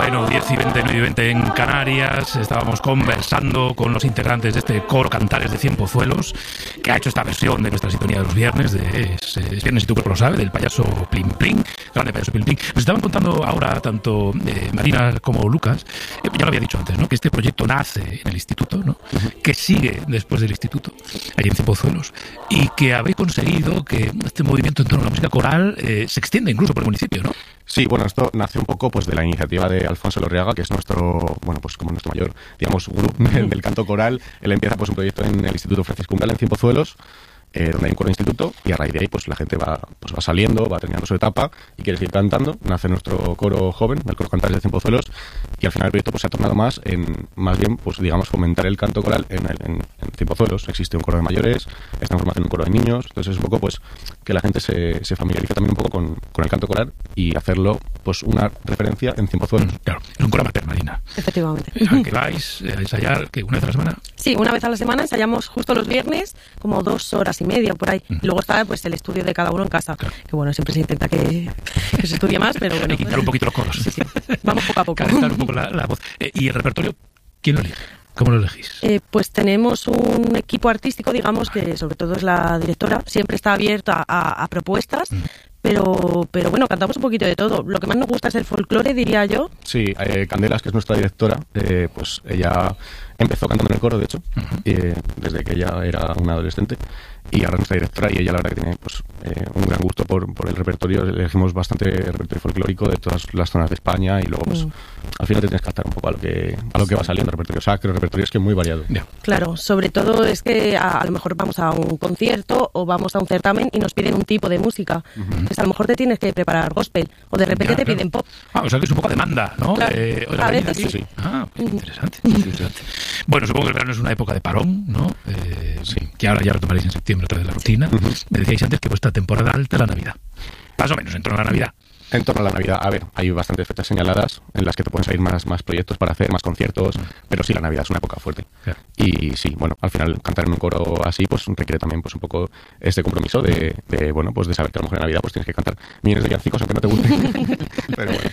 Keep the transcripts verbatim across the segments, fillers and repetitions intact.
Bueno, diez y veinte, nueve y veinte en Canarias. Estábamos conversando con los integrantes de este coro Cantares de Cien Pozuelos, que ha hecho esta versión de nuestra sintonía de los viernes, de es, es Viernes y tu cuerpo lo sabe, del payaso Plim Plim, grande payaso Plim Plim. Nos estaban contando ahora, tanto eh, Marina como Lucas, eh, ya lo había dicho antes, ¿no?, que este proyecto nace en el instituto, ¿no?, uh-huh. que sigue después del instituto, allí en Cien Pozuelos, y que habéis conseguido que este movimiento en torno a la música coral eh, se extienda incluso por el municipio, ¿no? Sí, bueno, esto nace un poco pues de la iniciativa de Alfonso Lorriaga, que es nuestro, bueno, pues como nuestro mayor, digamos, gurú del canto coral. Él empieza pues un proyecto en el Instituto Francisco Umbral en Cien Pozuelos, eh, donde hay un coro de instituto, y a raíz de ahí pues la gente va, pues va saliendo, va terminando su etapa y quiere seguir cantando. Nace nuestro coro joven, el coro Cantares de Cien Pozuelos, y al final el proyecto pues se ha tornado más en, más bien, pues digamos, fomentar el canto coral en, el, en, en Cien Pozuelos. Existe un coro de mayores, estamos haciendo un coro de niños, entonces es un poco pues que la gente se, se familiarice también un poco con, con el canto coral y hacerlo pues una referencia en Cien Pozuelos. Claro, es un coro amateur, Marina. Efectivamente. ¿A qué vais a ensayar? ¿Que una vez a la semana? Sí, una vez a la semana ensayamos justo los viernes, como dos horas y media por ahí. Y luego está pues el estudio de cada uno en casa. Claro. Que bueno, siempre se intenta que, que se estudie más, pero bueno. Hay que quitar un poquito los coros. Sí, sí. Vamos poco a poco. Calentar un poco la, la voz. Eh, ¿Y el repertorio? ¿Quién lo elige? ¿Cómo lo elegís? Eh, pues tenemos un equipo artístico, digamos, que sobre todo es la directora. Siempre está abierta a, a propuestas. Mm. Pero, pero bueno, cantamos un poquito de todo. Lo que más nos gusta es el folclore, diría yo. Sí, eh, Candelas, que es nuestra directora, eh, pues ella empezó cantando en el coro, de hecho, uh-huh. eh, desde que ella era una adolescente. Y ahora nuestra directora, y ella la verdad que tiene pues eh, un gran gusto por, por el repertorio. Elegimos bastante repertorio folclórico de todas las zonas de España, y luego pues mm. al final te tienes que adaptar un poco a lo que a lo que va saliendo, repertorio sacro, repertorio es que es muy variado. Yeah. Claro, sobre todo es que a, a lo mejor vamos a un concierto o vamos a un certamen y nos piden un tipo de música. Uh-huh. Pues a lo mejor te tienes que preparar gospel, o de repente ya, te claro. piden pop. Ah, o sea que es un poco demanda, ¿no? Claro. Eh, a veces aquí. sí. sí. Ah, pues interesante, interesante. Bueno, supongo que el verano es una época de parón, ¿no? Eh, sí. Que ahora ya retomaréis en septiembre otra vez la rutina. Uh-huh. Me decíais antes que vuestra temporada alta es la Navidad. Más o menos, en torno a la Navidad. En torno a la Navidad, a ver, hay bastantes fechas señaladas en las que te pueden salir más, más proyectos para hacer, más conciertos, uh-huh. pero sí, la Navidad es una época fuerte. Claro. Y sí, bueno, al final cantar en un coro así, pues requiere también pues un poco este compromiso de, de bueno, pues de saber que a lo mejor en Navidad pues tienes que cantar millones de villancicos aunque no te gusten. Pero bueno.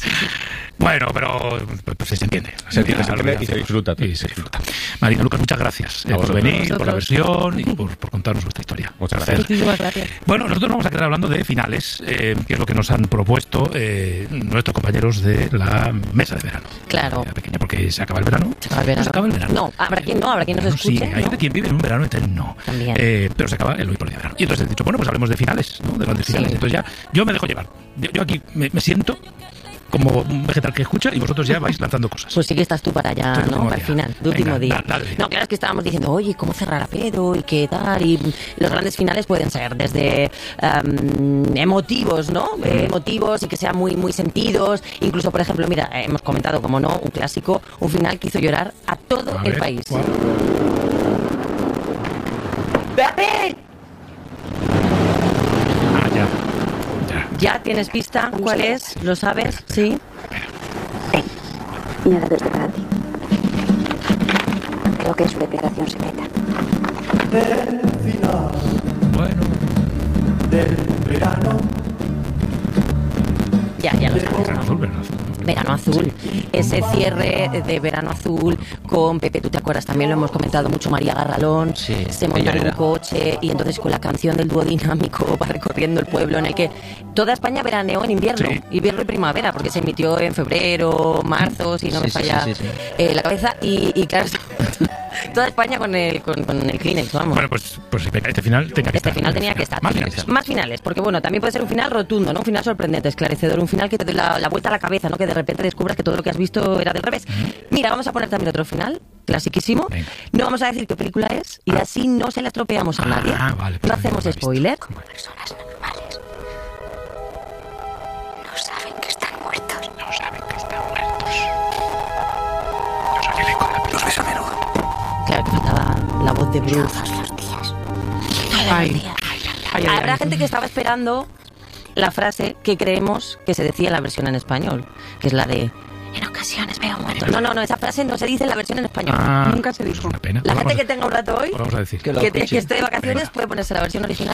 Bueno, pero pues, se entiende. Se entiende, se entiende y se disfruta. Y se disfruta. Marina, Lucas, muchas gracias eh, por venir, por la versión y por, por contarnos vuestra historia. Muchas gracias. Muchísimas gracias. Bueno, nosotros vamos a quedar hablando de finales, eh, que es lo que nos han propuesto eh, nuestros compañeros de la mesa de verano. Claro. La pequeña, porque se acaba el verano. Se acaba el verano. Se acaba el verano. No, habrá quien no, habrá quien nos bueno, escuche. Sí, hay ¿no? quien vive en un verano eterno. También. Eh, pero se acaba el hoy por el verano. Y entonces he dicho, bueno, pues hablemos de finales, ¿no? De grandes finales. Sí. Entonces ya, yo me dejo llevar. Yo, yo aquí me, me siento como un vegetal que escucha y vosotros ya vais lanzando cosas. Pues sí que estás tú para allá, Entonces, ¿no? Para el final, de último Venga, día. Dale, dale. No, claro, es que estábamos diciendo, oye, ¿cómo cerrar a Pedro? ¿Y qué tal? Y los grandes finales pueden ser desde um, emotivos, ¿no? Mm. Eh, emotivos y que sean muy, muy sentidos. Incluso, por ejemplo, mira, hemos comentado, como no, un clásico, un final que hizo llorar a todo a el ver, país. ¿cuál? ¡Pepe! Ah, ya. ¿Ya tienes pista? ¿Cuál es? ¿Lo sabes? ¿Sí? Y nada desde para ti. Creo que es su declaración secreta. Del final. Bueno. Del verano. Ya, ya lo sabes, Verano ¿no? azul, verano azul. Verano Azul, ese cierre de Verano Azul con Pepe, tú te acuerdas, también lo hemos comentado mucho, María Garralón, sí, se monta en un coche y entonces con la canción del dúo dinámico va recorriendo el pueblo en el que toda España veraneó en invierno, sí. invierno y primavera, porque se emitió en febrero, marzo, si no sí, me falla sí, sí, sí. Eh, la cabeza y, y claro, toda España con el, con, con el Kleenex, vamos. Bueno, pues, pues este final tenía que Este estar. final tenía que estar. Más finales. Más finales, porque bueno, también puede ser un final rotundo, ¿no? Un final sorprendente, esclarecedor, un final que te dé la, la vuelta a la cabeza, ¿no? Que de repente descubras que todo lo que has visto era del revés. Uh-huh. Mira, vamos a poner también otro final, clasiquísimo. Venga. No vamos a decir qué película es y ah. así no se la estropeamos a nadie. Ah, vale, no hacemos spoiler. Como personas normales. No saben que están muertos. No saben que están muertos. Yo soy el eco de la película. Los ves a menudo. Claro que faltaba la voz de Bruce. Todos los días. Ay, Todos los días. ay, ay, ay, Habrá ay. gente que estaba esperando la frase que creemos que se decía en la versión en español, que es la de en ocasiones veo muertos. No, no, no, esa frase no se dice en la versión en español. Ah, Nunca se pues dijo. es una pena. La Pues gente vamos que tenga un rato hoy, a, vamos a decir. Que lo que, te- escuche. que esté de vacaciones, Venga. puede ponerse la versión original.